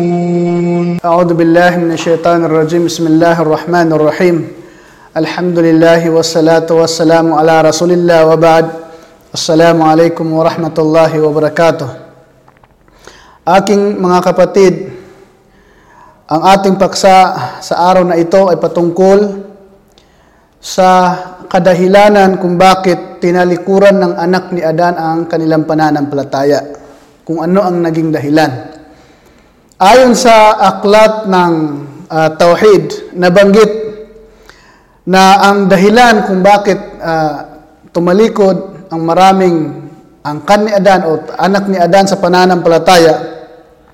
أعوذ بالله من الشيطان الرجيم بسم الله الرحمن الرحيم الحمد لله والصلاة والسلام على رسول الله وبعد السلام عليكم ورحمة الله وبركاته. Aking mga kapatid, ang ating paksa sa araw na ito ay patungkol sa kadahilanan kung bakit tinalikuran ng anak ni Adan ang kanilang pananampalataya. Kung ano ang naging dahilan. Ayon sa aklat ng Tauhid, nabanggit na ang dahilan kung bakit tumalikod ang maraming angkan ni Adan o anak ni Adan sa pananampalataya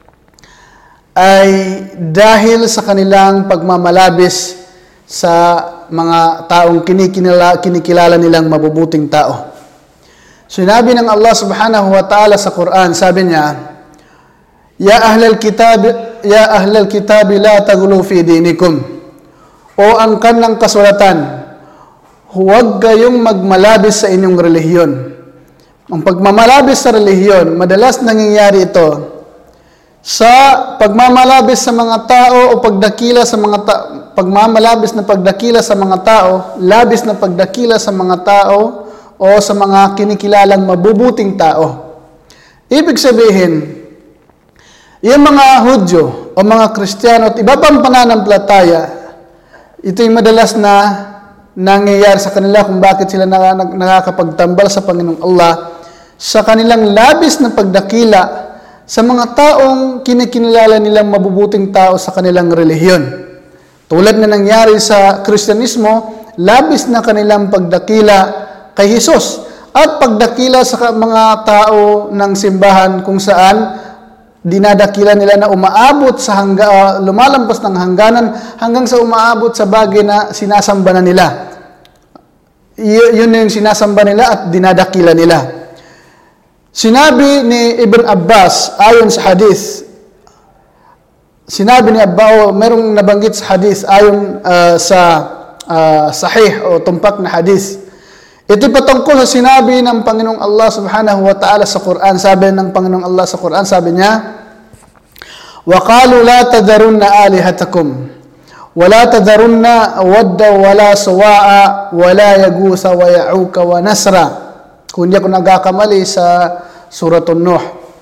ay dahil sa kanilang pagmamalabis sa mga taong kinikilala nilang mabubuting tao. Sinabi ng Allah subhanahu wa ta'ala sa Quran, sabi niya, Ya ahlal kitab la taghlu fi dinikum. O angkan ng kasulatan, huwag kayong magmalabis sa inyong relihiyon. Ang pagmamalabis sa relihiyon, madalas nangyayari ito sa pagmamalabis sa mga tao o pagdakila sa mga pagmamalabis na pagdakila sa mga tao, labis na pagdakila sa mga tao o sa mga kinikilalang mabubuting tao. Ibig sabihin, yung mga Hudyo o mga Kristiyano at iba pang pananampalataya, ito yung madalas na nangyayari sa kanila kung bakit sila nakakapagtambal sa Panginoong Allah sa kanilang labis na pagdakila sa mga taong kinikilala nilang mabubuting tao sa kanilang relihiyon. Tulad na nangyari sa Kristyanismo, labis na kanilang pagdakila kay Jesus at pagdakila sa mga tao ng simbahan kung saan dinadakila nila na umaabot sa lumalampas ng hangganan hanggang sa umaabot sa bagay na sinasamba na nila. Yun yung sinasamba nila at dinadakila nila. Sinabi ni Ibn Abbas ayon sa hadith, sinabi ni Abba, merong nabanggit sa hadith ayon sa sahih o tumpak na hadith. Ito patungkol sa sinabi ng Panginoong Allah subhanahu wa ta'ala sa Quran. Sabi ng Panginoong Allah sa Quran, sabi niya, وَقَالُوا لَا تَذَرُنَّ آلِهَتَكُمْ وَلَا تَذَرُنَّ وَدَّ وَلَا سُوَاءَ وَلَا يَغُوثَ وَيَعُوكَ وَنَسْرًا. Kung di ako nagkakamali sa Suratun Nuh.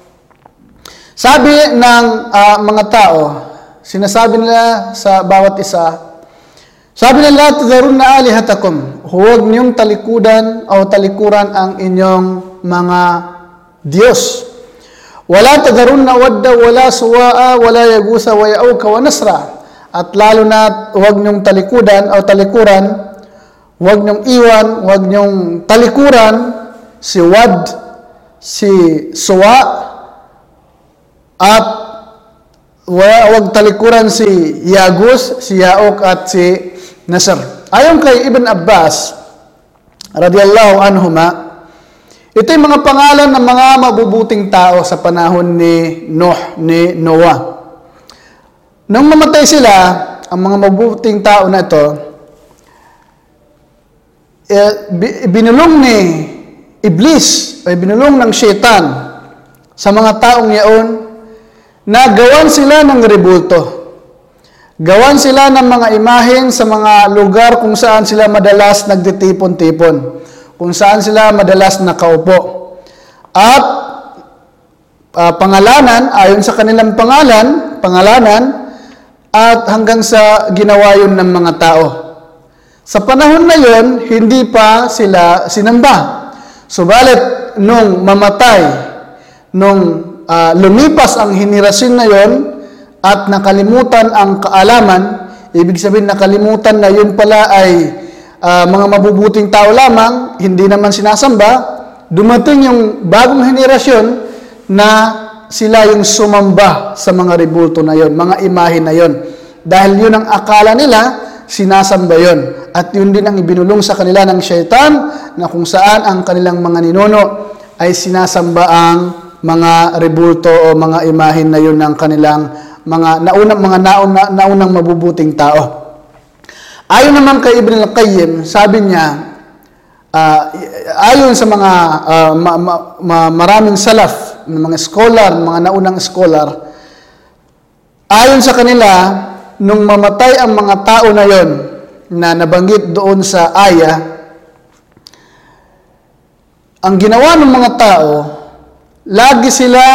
Sabi ng mga tao, sinasabi nila sa bawat isa, sabi nila, la tadharunna alihatakum, huwag niyong talikudan o talikuran ang inyong mga Diyos. Wala tadharunna wadda, wala suwa'a, wala yagusa, wa ya'uka, wa nasra. At lalo na huwag niyong talikudan o talikuran, huwag niyong iwan, huwag niyong talikuran si Wad, si Suwa, at huwag talikuran si Yagus, si Yauk, at si Nasr. Ayon kay Ibn Abbas radiyallahu anhuma, ito yung mga pangalan ng mga mabubuting tao sa panahon ni Noah. Nung mamatay sila, ang mga mabubuting tao na ito, binulong ni Iblis, ay binulong ng Shaitan sa mga taong yaon na gawan sila ng rebulto. Gawan sila ng mga imahen sa mga lugar kung saan sila madalas nagtitipon-tipon, kung saan sila madalas nakaupo. At pangalanan, ayon sa kanilang pangalanan, at hanggang sa ginawa yun ng mga tao. Sa panahon na yun, hindi pa sila sinamba. Subalit, nung mamatay, nung lumipas ang henerasyon na yon at nakalimutan ang kaalaman, ibig sabihin nakalimutan na yun pala ay mga mabubuting tao lamang, hindi naman sinasamba, dumating yung bagong henerasyon na sila yung sumamba sa mga rebulto na yon, mga imahe na yon. Dahil yun ang akala nila, sinasamba yon. At yun din ang ibinulong sa kanila ng Shaitan na kung saan ang kanilang mga ninuno ay sinasamba ang mga rebulto o mga imahen na yun ng kanilang mga naunang mabubuting tao. Ayon naman kay Ibn al-Qayyim, sabi niya, ayon sa mga maraming salaf, mga scholar, mga naunang scholar, Ayon sa kanila, nung mamatay ang mga tao na yon na nabanggit doon sa aya, ang ginawa ng mga tao, lagi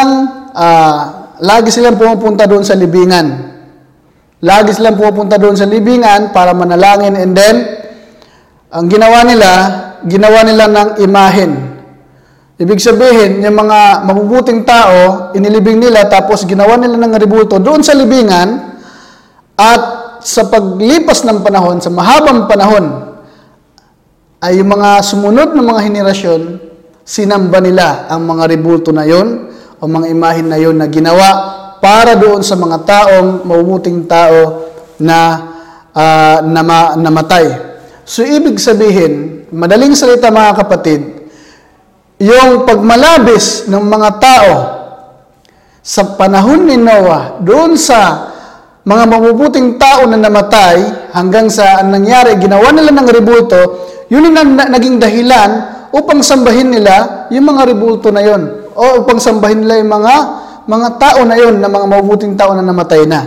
silang pumupunta doon sa libingan. Lagi silang pumupunta doon sa libingan para manalangin, and then ang ginawa nila ng imahen. Ibig sabihin, yung mga mabubuting tao, inilibing nila, tapos ginawa nila ng rebulto doon sa libingan, at sa paglipas ng panahon, sa mahabang panahon, ay yung mga sumunod na mga henerasyon, sinamba nila ang mga rebulto na yon o mga imahen na yon na ginawa para doon sa mga taong mabubuting tao na namatay. So, ibig sabihin, madaling salita mga kapatid, yung pagmalabis ng mga tao sa panahon ni Noah, doon sa mga mabubuting tao na namatay, hanggang sa nangyari, ginawa nila ng rebulto, yun ang naging dahilan upang sambahin nila yung mga rebulto na yun, o upang sambahin nila yung mga tao na yun, na mga mabubuting tao na namatay na.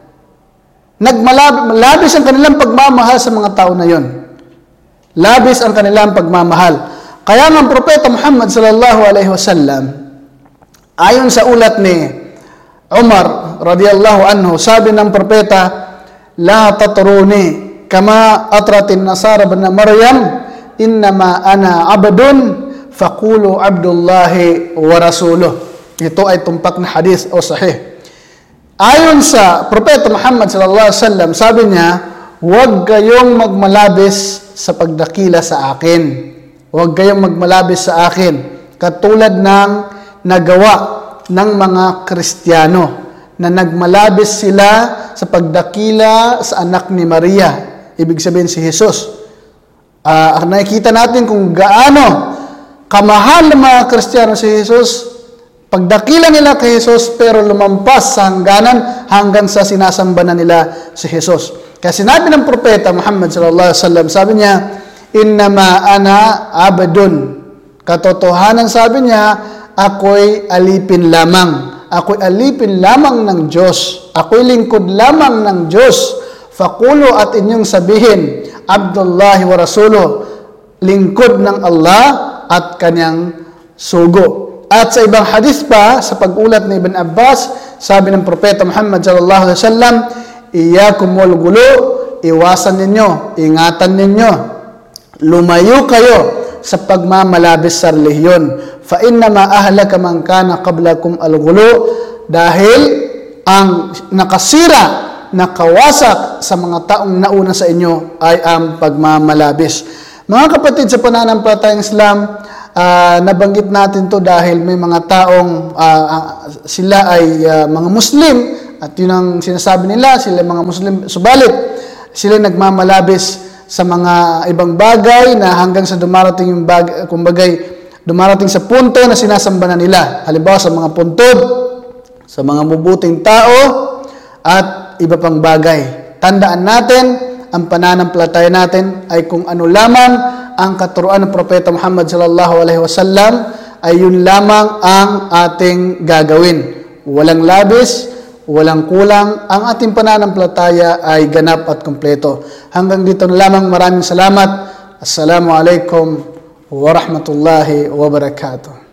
Labis ang kanilang pagmamahal sa mga tao na yun. Labis ang kanilang pagmamahal. Kaya ng Propeta Muhammad sallallahu alaihi wasallam, ayon sa ulat ni Umar radiyallahu anhu, sabi ng propeta, la tatruni kama atratin nasara bin Maryam, innama ana abdun faqulu abdullahi wa rasuluh. Ito ay tumpak na hadith o sahih. Ayon sa Propeta Muhammad sallallahu alaihi wasallam, sabi niya, huwag kayong magmalabis sa pagdakila sa akin. Huwag kayong magmalabis sa akin, katulad ng nagawa ng mga Kristiyano na nagmalabis sila sa pagdakila sa anak ni Maria, ibig sabihin si Jesus. Nakikita natin kung gaano kamahal ng mga Kristiyano si Jesus, pagdakila nila kay Jesus, pero lumampas sa hangganan hanggang sa sinasamba na nila si Jesus. Kaya sinabi ng Propeta Muhammad sallallahu alaihi wasallam, sabi niya, innama ana abdun. Katotohanan, sabi niya, ako'y alipin lamang. Ako'y alipin lamang ng Diyos. Ako'y lingkod lamang ng Diyos. Fakulo, at inyong sabihin, Abdullahi wa Rasuluh, lingkod ng Allah at kanyang sugo. At sa ibang hadith pa, sa pag-ulat ni Ibn Abbas, sabi ng Propeta Muhammad sallallahu alaihi wasallam, iyakum wal gulo, iwasan ninyo, ingatan ninyo, lumayo kayo sa pagmamalabis sa relihiyon. Fa innama ahlaka man kana qablakum al-ghulu, dahil ang nakasira, nakawasak sa mga taong nauna sa inyo ay ang pagmamalabis. Mga kapatid, sa pananampalatayang Islam, nabanggit natin to dahil may mga taong sila ay mga Muslim, at yun ang sinasabi nila, sila mga Muslim, subalit sila nagmamalabis sa mga ibang bagay na hanggang sa dumarating yung dumarating sa punto na sinasamba na nila. Halimbawa sa mga puntod, sa mga mabuting tao, at iba pang bagay. Tandaan natin, ang pananampalataya natin ay kung ano lamang ang katuruan ng Propeta Muhammad sallallahu alaihi wasallam, ay yun lamang ang ating gagawin. Walang labis, walang kulang, ang ating pananampalataya ay ganap at kumpleto. Hanggang dito na lamang, maraming salamat. Assalamu alaikum wa rahmatullahi wa barakatuh.